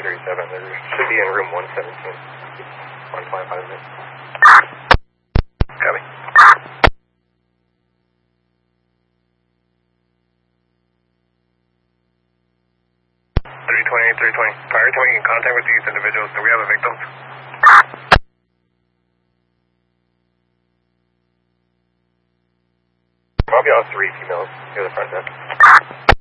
237. They should be in room 117. 125 minutes. Copy. 320. Prior to making contact with these individuals, do we have a victim? I'll be on 3 females near the front desk.